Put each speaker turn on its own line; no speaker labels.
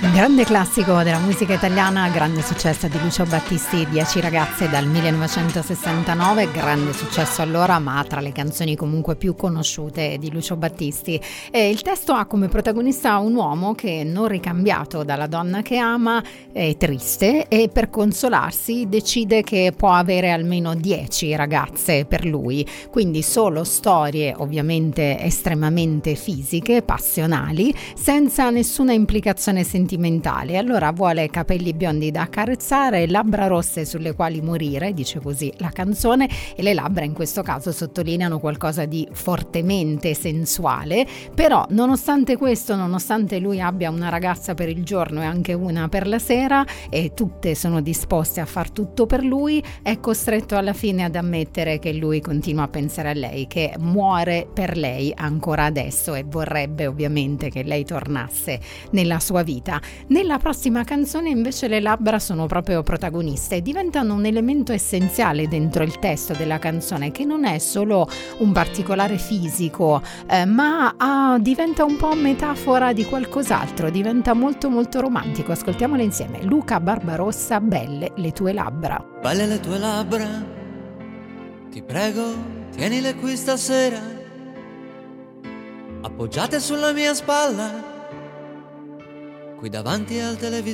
Grande classico della musica italiana, grande successo di Lucio Battisti, 10 ragazze dal 1969, grande successo allora, ma tra le canzoni comunque più conosciute di Lucio Battisti. Il testo ha come protagonista un uomo che, non ricambiato dalla donna che ama, è triste e per consolarsi decide che può avere almeno 10 ragazze per lui, quindi solo storie ovviamente estremamente fisiche, passionali, senza nessuna implicazione sentimentale. Allora vuole capelli biondi da accarezzare, labbra rosse sulle quali morire, dice così la canzone, e le labbra in questo caso sottolineano qualcosa di fortemente sensuale. Però nonostante questo, nonostante lui abbia una ragazza per il giorno e anche una per la sera e tutte sono disposte a far tutto per lui, è costretto alla fine ad ammettere che lui continua a pensare a lei, che muore per lei ancora adesso e vorrebbe ovviamente che lei tornasse nella sua vita. Nella prossima canzone invece le labbra sono proprio protagoniste e diventano un elemento essenziale dentro il testo della canzone, che non è solo un particolare fisico, ma diventa un po' metafora di qualcos'altro, diventa molto molto romantico. Ascoltiamole insieme. Luca Barbarossa, Belle le tue labbra.
Belle le tue labbra, ti prego, tienile qui stasera, appoggiate sulla mia spalla, qui davanti al televisore.